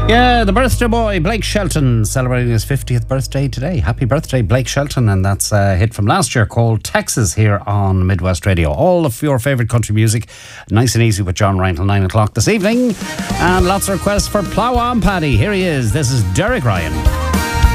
Yeah, the birthday boy, Blake Shelton, celebrating his 50th birthday today. Happy birthday, Blake Shelton. And that's a hit from last year called Texas here on Midwest Radio. All of your favourite country music, nice and easy with John Ryan till 9 o'clock this evening. And lots of requests for Plough On Paddy. Here he is. This is Derek Ryan.